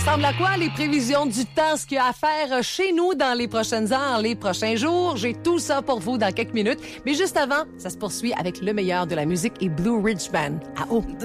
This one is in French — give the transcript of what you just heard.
Ressemble à quoi les prévisions du temps, ce qu'il y a à faire chez nous dans les prochaines heures, les prochains jours? J'ai tout ça pour vous dans quelques minutes. Mais juste avant, ça se poursuit avec le meilleur de la musique et Blue Ridge Band. À haut.